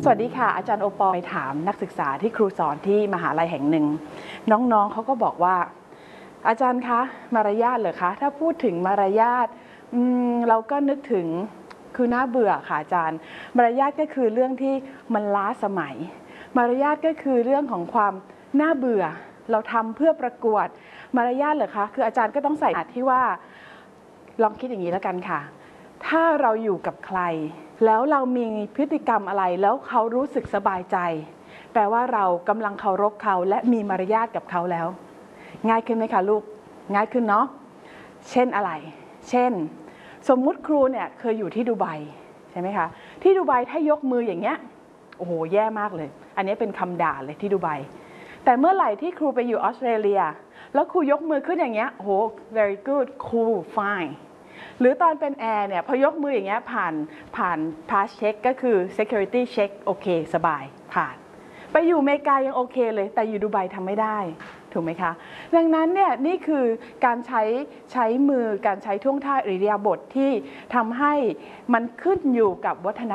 สวัสดีค่ะอาจารย์โอปอล์ไปถามนักศึกษาที่ครูสอนที่มหาลัยแห่งหนึ่งน้องๆเขาก็บอกว่าอาจารย์คะมารยาทเหรอคะถ้าพูดถึงมารยาทเราก็นึกถึงคือน่าเบื่อค่ะอาจารย์มารยาทก็คือเรื่องที่มันล้าสมัยมารยาทก็คือเรื่องของความน่าเบื่อเราทำเพื่อประกวดมารยาทเหรอคะคืออาจารย์ก็ต้องใส่อัดที่ว่าลองคิดอย่างนี้แล้วกันค่ะถ้าเราอยู่กับใครแล้วเรามีพฤติกรรมอะไรแล้วเขารู้สึกสบายใจแปลว่าเรากำลังเคารพเขาและมีมารยาทกับเขาแล้วง่ายขึ้นไหมคะลูกง่ายขึ้นเนาะเช่นอะไรเช่นสมมุติครูเนี่ยเคยอยู่ที่ดูไบใช่ไหมคะที่ดูไบถ้ายกมืออย่างเงี้ยโอ้โหแย่มากเลยอันนี้เป็นคำด่าเลยที่ดูไบแต่เมื่อไหร่ที่ครูไปอยู่ออสเตรเลียแล้วครูยกมือขึ้นอย่างเงี้ยโอ้โห very good cool fineหรือตอนเป็นแอร์เนี่ยพอยกมืออย่างเงี้ยผ่าน pass check ก็คือ security check โอเคสบายผ่านไปอยู่อเมริกายังโอเคเลยแต่อยู่ดูไบทำไม่ได้ถูกไหมคะดังนั้นเนี่ยนี่คือการใช้มือการใช้ท่วงท่าอิริยาบถที่ทำให้มันขึ้นอยู่กับวัฒน